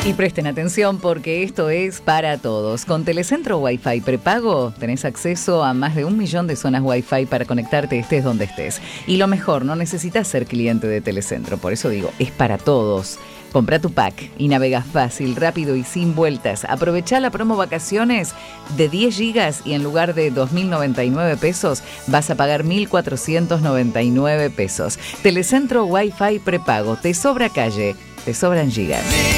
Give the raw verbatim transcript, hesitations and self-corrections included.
Y presten atención porque esto es para todos. Con Telecentro Wi-Fi prepago tenés acceso a más de un millón de zonas Wi-Fi para conectarte estés donde estés. Y lo mejor, no necesitas ser cliente de Telecentro, por eso digo, es para todos. Compra tu pack y navega fácil, rápido y sin vueltas. Aprovecha la promo vacaciones de diez gigas y en lugar de dos mil noventa y nueve pesos vas a pagar mil cuatrocientos noventa y nueve pesos. Telecentro Wi-Fi prepago, te sobra calle, te sobran gigas.